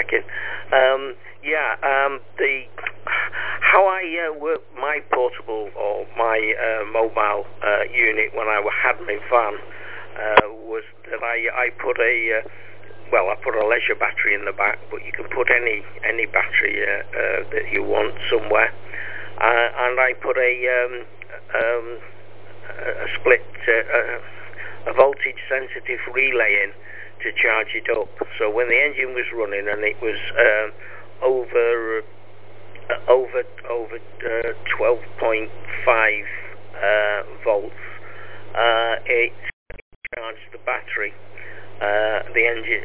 checking. The how I work my portable or my mobile unit when I had my van was that I put a leisure battery in the back, but you can put any battery that you want somewhere, and I put a split a voltage sensitive relay in to charge it up. So when the engine was running and it was over 12.5 volts, it charged the battery. The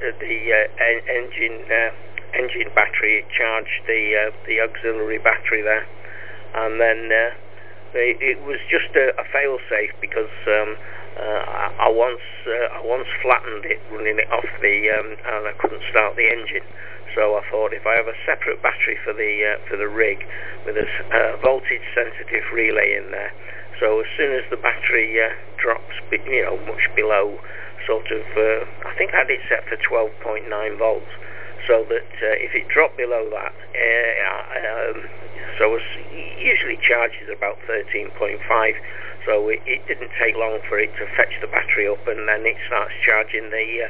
engine battery. It charged the auxiliary battery there, and then it was just a fail-safe because I once flattened it running it off and I couldn't start the engine. So I thought if I have a separate battery for the rig with a voltage sensitive relay in there, so as soon as the battery drops, much below sort of, I think I had it set for 12.9 volts, so that if it dropped below that, so it usually charges about 13.5, so it didn't take long for it to fetch the battery up, and then it starts charging the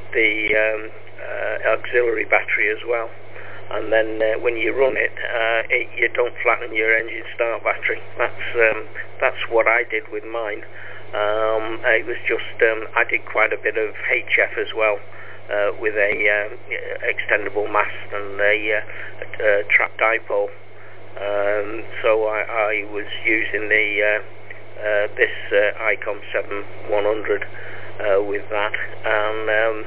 auxiliary battery as well. And then when you run it, you don't flatten your engine start battery. That's what I did with mine. It was just I did quite a bit of HF as well, with a extendable mast and a trap dipole. So I was using this ICOM 7100 with that, and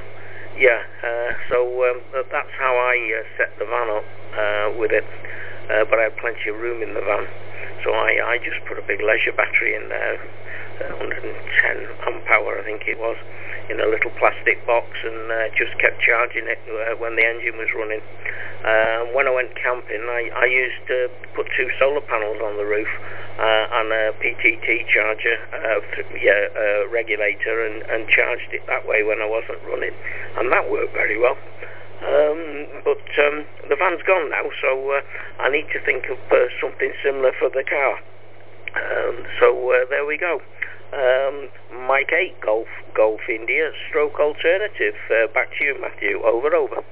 so that's how I set the van up with it. But I had plenty of room in the van, so I just put a big leisure battery in there, 110 amp hour I think it was, in a little plastic box, and just kept charging it when the engine was running. When I went camping, I used to put 2 solar panels on the roof and a PTT charger, regulator, and charged it that way when I wasn't running, and that worked very well. But the van's gone now, so I need to think of something similar for the car. So there we go. Mike 8 Golf India stroke alternative. Back to you, Matthew. Over.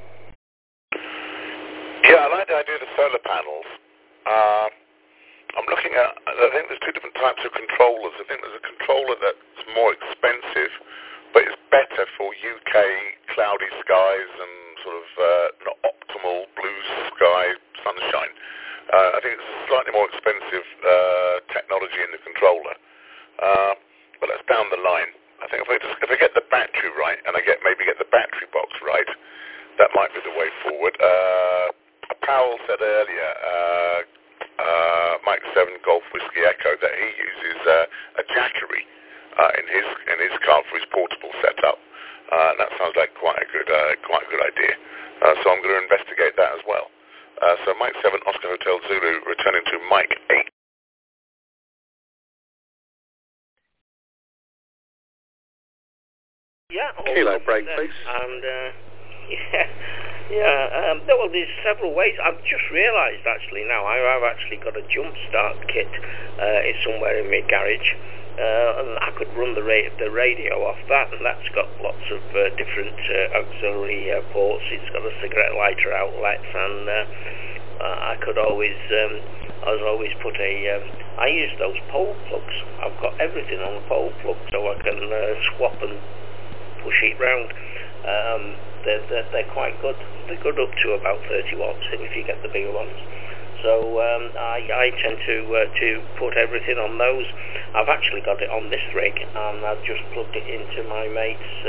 Yeah, I like the idea of the solar panels. I'm looking at, I think there's 2 different types of controllers. I think there's a controller that's more expensive, but it's better for UK cloudy skies and sort of not optimal blue sky sunshine. I think it's a slightly more expensive technology in the controller, but that's down the line. I think if I get the battery right, and maybe get the battery box right, that might be the way forward. Powell said earlier, Mike 7 Golf Whiskey Echo, that he uses a Jackery in his car for his portable setup, and that sounds like quite a good idea. So I'm going to investigate that as well. So Mike 7 Oscar Hotel Zulu returning to Mike 8. Yeah. Kilo break, please. And well, there's several ways. I've just realised actually now I've actually got a jump start kit. It's somewhere in my garage, and I could run the radio off that, and that's got lots of different auxiliary ports. It's got a cigarette lighter outlet, and I could always put I use those pole plugs. I've got everything on the pole plug, so I can swap and push it round. They're quite good. They're good up to about 30 watts if you get the bigger ones. So I tend to put everything on those. I've actually got it on this rig, and I've just plugged it into my mate's.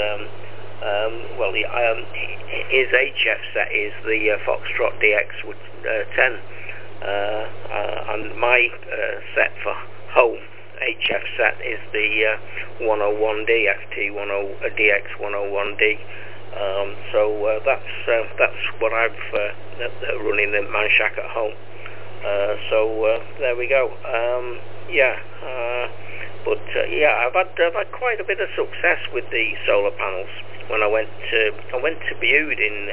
His HF set is the Foxtrot DX with 10, and my set for home HF set is the 101D FT10 DX 101D. So that's what I've running in my shack at home. So there we go. I've had quite a bit of success with the solar panels. When I went to Bude in